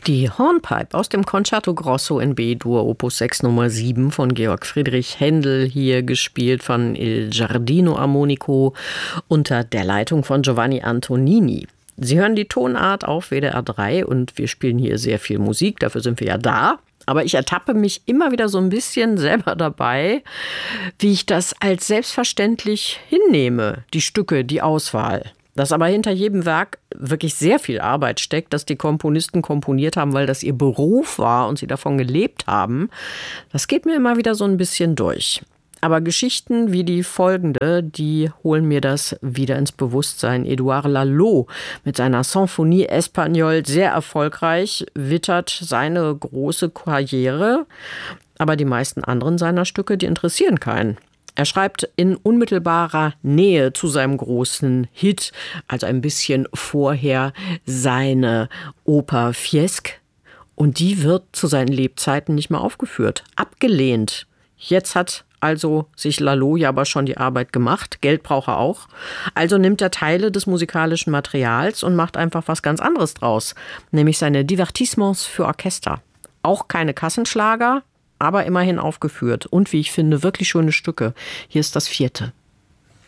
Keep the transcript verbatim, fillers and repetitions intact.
Die Hornpipe aus dem Concerto Grosso in B-Dur, Opus sechs Nummer sieben von Georg Friedrich Händel, hier gespielt von Il Giardino Armonico unter der Leitung von Giovanni Antonini. Sie hören die Tonart auf W D R drei und wir spielen hier sehr viel Musik, dafür sind wir ja da. Aber ich ertappe mich immer wieder so ein bisschen selber dabei, wie ich das als selbstverständlich hinnehme, die Stücke, die Auswahl. Dass aber hinter jedem Werk wirklich sehr viel Arbeit steckt, dass die Komponisten komponiert haben, weil das ihr Beruf war und sie davon gelebt haben, das geht mir immer wieder so ein bisschen durch. Aber Geschichten wie die folgende, die holen mir das wieder ins Bewusstsein. Édouard Lalo mit seiner Symphonie Espagnole, sehr erfolgreich, wittert seine große Karriere. Aber die meisten anderen seiner Stücke, die interessieren keinen. Er schreibt in unmittelbarer Nähe zu seinem großen Hit, also ein bisschen vorher, seine Oper Fiesque. Und die wird zu seinen Lebzeiten nicht mehr aufgeführt, abgelehnt. Jetzt hat also sich Lalo ja aber schon die Arbeit gemacht, Geld braucht er auch. Also nimmt er Teile des musikalischen Materials und macht einfach was ganz anderes draus, nämlich seine Divertissements für Orchester. Auch keine Kassenschlager, aber immerhin aufgeführt. Und wie ich finde, wirklich schöne Stücke. Hier ist das vierte.